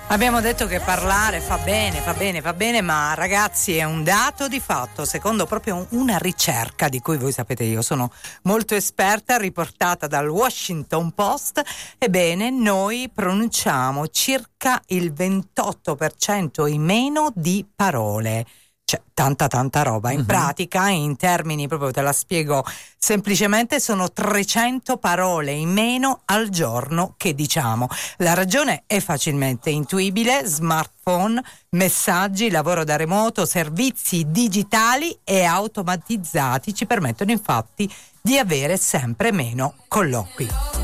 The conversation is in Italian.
Abbiamo detto che parlare fa bene, ma ragazzi è un dato di fatto, secondo proprio una ricerca di cui voi sapete io sono molto esperta, riportata dal Washington Post. Ebbene, noi pronunciamo circa il 28% in meno di parole. Cioè, tanta roba. In pratica, in termini proprio te la spiego semplicemente, sono 300 parole in meno al giorno che diciamo. La ragione è facilmente intuibile: smartphone, messaggi, lavoro da remoto, servizi digitali e automatizzati ci permettono infatti di avere sempre meno colloqui.